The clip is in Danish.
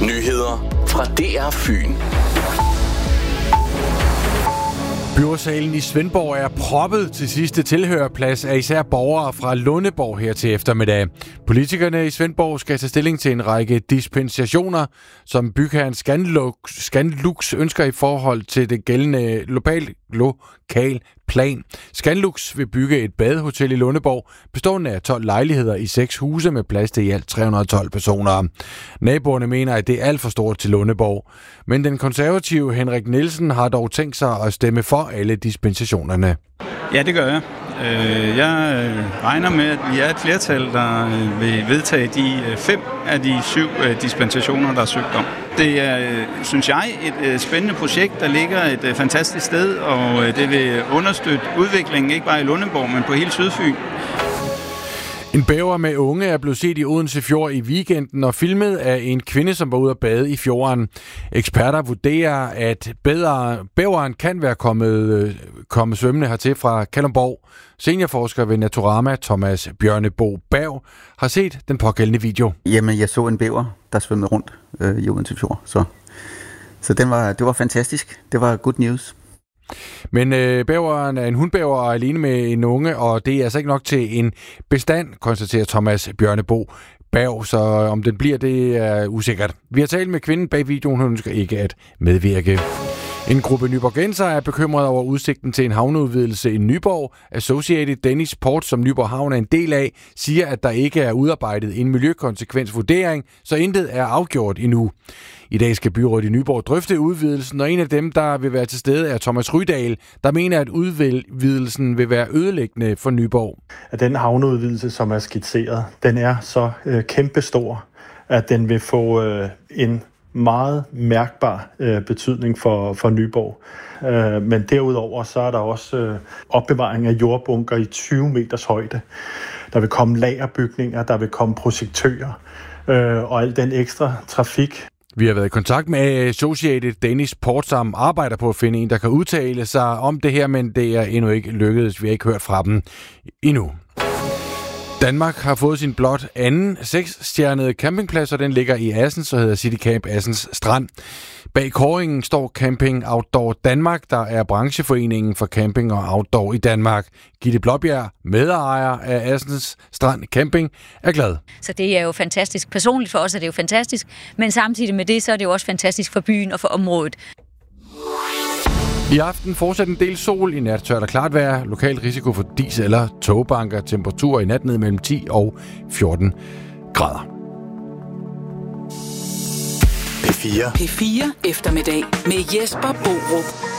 Nyheder fra DR Fyn. Byrådssalen i Svendborg er proppet til sidste tilhørerplads af især borgere fra Lundeborg her til eftermiddag. Politikerne i Svendborg skal tage stilling til en række dispensationer, som bygherren Scanlux ønsker i forhold til det gældende lokal plan. Scanlux vil bygge et badehotel i Lundeborg, bestående af 12 lejligheder i 6 huse med plads til i alt 312 personer. Naboerne mener, at det er alt for stort til Lundeborg. Men den konservative Henrik Nielsen har dog tænkt sig at stemme for alle dispensationerne. Ja, det gør jeg. Jeg regner med, at vi er et flertal, der vil vedtage de 5 af de 7 dispensationer, der er søgt om. Det er, synes jeg, et spændende projekt, der ligger et fantastisk sted, og det vil understøtte udviklingen ikke bare i Lundeborg, men på hele Sydfyn. En bæver med unge er blevet set i Odense Fjord i weekenden og filmet af en kvinde, som var ude at bade i fjorden. Eksperter vurderer, at bæveren kan være kommet svømmende hertil fra Kalundborg. Seniorforsker ved Naturama, Thomas Bjørnebo Berg, har set den pågældende video. Jamen, jeg så en bæver, der svømmede rundt i Odense Fjord, så det var fantastisk. Det var good news. Men bæveren er en hundbæver og alene med en unge, og det er altså ikke nok til en bestand, konstaterer Thomas Bjørnebo Berg, så om den bliver, det er usikkert. Vi har talt med kvinden bag videoen, hun ønsker ikke at medvirke. En gruppe nyborgenser er bekymret over udsigten til en havneudvidelse i Nyborg. Associated Danish Port, som Nyborg Havn er en del af, siger, at der ikke er udarbejdet en miljøkonsekvensvurdering, så intet er afgjort endnu. I dag skal byrådet i Nyborg drøfte udvidelsen, og en af dem, der vil være til stede, er Thomas Rydahl, der mener, at udvidelsen vil være ødelæggende for Nyborg. At den havneudvidelse, som er skitseret, den er så kæmpestor, at den vil få en meget mærkbar betydning for Nyborg. Men derudover så er der også opbevaring af jordbunker i 20 meters højde. Der vil komme lagerbygninger, der vil komme projektører og al den ekstra trafik. Vi har været i kontakt med Associated Danish Port, som arbejder på at finde en, der kan udtale sig om det her, men det er endnu ikke lykkedes. Vi har ikke hørt fra dem endnu. Danmark har fået sin blot anden 6-stjernede campingplads, og den ligger i Assens og hedder City Camp Assens Strand. Bag kåringen står Camping Outdoor Danmark, der er brancheforeningen for camping og outdoor i Danmark. Gitte Blåbjerg, medejer af Assens Strand Camping, er glad. Så det er jo fantastisk. Personligt for os er det jo fantastisk, men samtidig med det, så er det jo også fantastisk for byen og for området. I aften fortsat en del sol, i nat tørt og klart vejr, lokal risiko for dis eller togbanker, temperaturer i nat ned mellem 10 og 14 grader. P4 eftermiddag med Jesper Borup.